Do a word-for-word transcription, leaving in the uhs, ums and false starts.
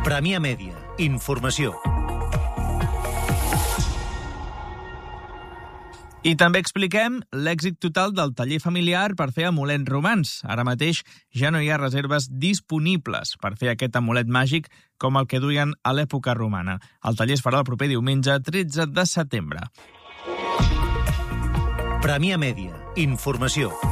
Premià Mèdia. Informació. I també expliquem l'èxit total del taller familiar per fer amulets romans. Ara mateix ja no hi ha reserves disponibles per fer aquest amulet màgic com el que duien a l'època romana. El taller es farà el proper diumenge tretze de setembre. Premià Mèdia. Informació.